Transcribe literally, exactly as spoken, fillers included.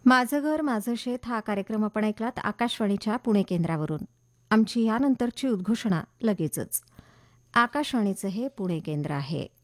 माझं घर माझं शेत हा कार्यक्रम आपण ऐकलात आकाशवाणीच्या पुणे केंद्रावरून. आमची यानंतरची उद्घोषणा लगेचच. आकाशवाणीचं हे पुणे केंद्र आहे.